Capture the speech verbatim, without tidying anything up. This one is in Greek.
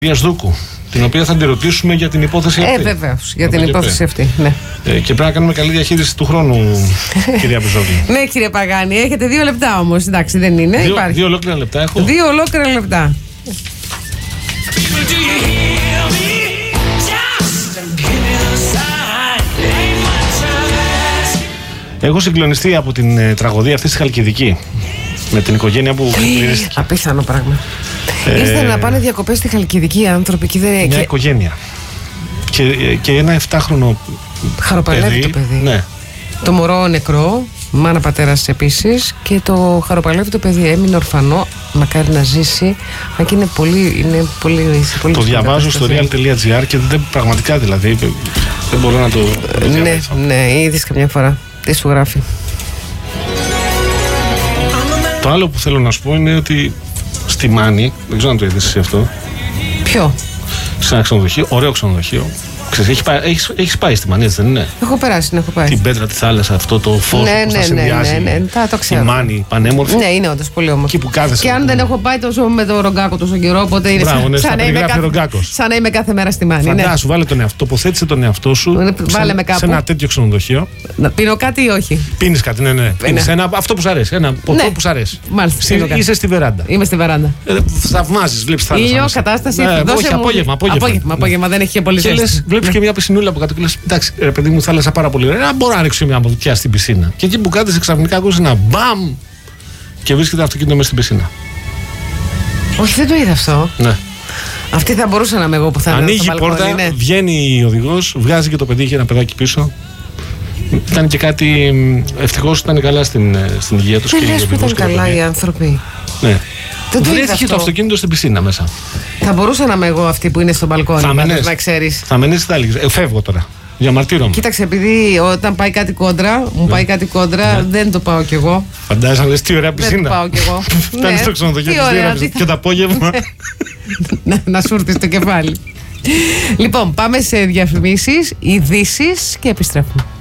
Δούκου, την οποία θα την ρωτήσουμε για την υπόθεση αυτή. Ε, βεβαίως, για την υπόθεση αυτή. Ναι. Ε, και πρέπει να κάνουμε καλή διαχείριση του χρόνου, κυρία Μπουζόκλη. Ναι, κύριε Παγάνη, έχετε δύο λεπτά όμως. Εντάξει, δεν είναι. Δύο, Υπάρχει. δύο ολόκληρα λεπτά έχω. Δύο ολόκληρα λεπτά. Έχω συγκλονιστεί από την ε, τραγωδία αυτή στη Χαλκιδική. Με την οικογένεια που κληρίστηκε. Απίθανο πράγμα. Ε, Ήρθαν να πάνε διακοπές στη Χαλκιδική οι άνθρωποι και δεν. Μια Και... οικογένεια. Και, και ένα εφτάχρονο Χαροπαλεύει το παιδί. Ναι. Το μωρό νεκρό, μάνα πατέρας επίσης, και το χαροπαλεύει το παιδί. Έμεινε ορφανό, μακάρι να ζήσει. Αν και είναι πολύ. Είναι πολύ, πολύ το διαβάζω στο real.gr και δεν, πραγματικά δηλαδή δεν μπορώ να το. Ναι, ναι, είδες καμιά φορά. Τι σου γράφει. Το άλλο που θέλω να σου πω είναι ότι στη Μάνη, δεν ξέρω αν το είδες εσύ αυτό. Ποιο? Σε ένα ξενοδοχείο, ωραίο ξενοδοχείο. Ξέρεις, έχεις, πάει, έχεις, έχεις πάει στη Μάνη, έτσι δεν είναι? Έχω περάσει, ναι, έχω πάει. Την πέτρα, τη θάλασσα, αυτό το φως ναι, που ναι, θα συνδυάζει. Ναι, ναι, ναι, ναι, το ξέρω. Η Μάνη, πανέμορφη. Ναι, είναι όντως πολύ όμορφη. Εκεί που κάθεσαι. Και αν δεν έχω πάει τόσο με το Ρογκάκο τόσο καιρό, οπότε είναι Μπράβο, ναι, σαν, να είμαι κάθε, σαν να είμαι κάθε μέρα στη Μάνη. Φαντάσου, ναι. Βάλε τον εαυτό, τοποθέτησε τον εαυτό σου βάλε σε, με κάπου. σε ένα τέτοιο ξενοδοχείο. Να πίνω κάτι ή όχι? Πίνεις κάτι, ναι, ναι. Πίνεις ένα, αυτό που σου αρέσει. Ένα ποτό ναι. που σου αρέσει. Μάλιστα. Στη, είσαι στη βεράντα. Είμαι στη βεράντα. Ε, θαυμάζεις, βλέπεις θάλασσα. Ήλιο, κατάσταση. Ναι, δώσε όχι, μου... απόγευμα. Απόγευμα, απόγευμα, απόγευμα δεν έχει και πολύ ζέστη. Βλέπεις και μια πισινούλα από κάτω και λες, εντάξει, ρε παιδί μου, θάλασσα πάρα πολύ ωραία. Μπορώ να ρίξω μια βουτιά στην πισίνα. Και εκεί που κάθεσαι ξαφνικά ακούς ένα μπαμ και βρίσκεται το αυτοκίνητο μέσα στην πισίνα. Όχι, δεν το είδα αυτό. Ναι. Αυτή θα μπορούσα να είμαι εγώ που θα είναι. Ανοίγει η πόρτα, ναι. Βγαίνει ο οδηγός, βγάζει και το παιδί, είχε ένα παιδάκι πίσω. Ήταν και κάτι. Ευτυχώς ήταν καλά στην, στην υγεία τους. Δεν λες που ήταν καλά οι άνθρωποι. Ναι. Δεν το είδα αυτό. Το αυτοκίνητο στην πισίνα μέσα. Θα μπορούσα να είμαι εγώ αυτή που είναι στο μπαλκόνι. Θα μενες, να ξέρεις. Θα μενείς, θα έλεγες. Ε, φεύγω τώρα. Διαμαρτύρομαι. Κοίταξε, επειδή όταν πάει κάτι κόντρα, μου πάει κάτι κόντρα, ναι. Δεν το πάω κι εγώ. Φαντάζεσαι να λες τι ωραία πισίνα. Δεν το πάω κι εγώ. Φτάνεις στο ξενοδοχείο και το απόγευμα. Να σου έρθει στο κεφάλι. Λοιπόν, πάμε σε διαφημίσεις, ειδήσεις και επιστρέφουμε.